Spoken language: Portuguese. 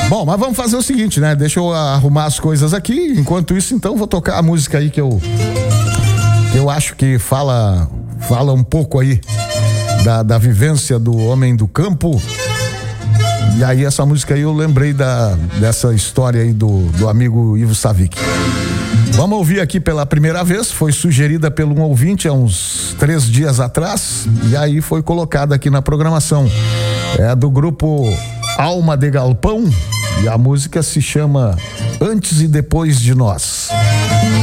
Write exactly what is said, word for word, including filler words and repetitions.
Bom, mas vamos fazer o seguinte, né? Deixa eu arrumar as coisas aqui. Enquanto isso, então, vou tocar a música aí que eu que eu acho que fala fala um pouco aí da, da vivência do homem do campo. E aí essa música aí eu lembrei da, dessa história aí do, do amigo Ivo Savic. Vamos ouvir aqui pela primeira vez, foi sugerida por um ouvinte há uns três dias atrás, e aí foi colocada aqui na programação. É do grupo Alma de Galpão, e a música se chama Antes e Depois de Nós.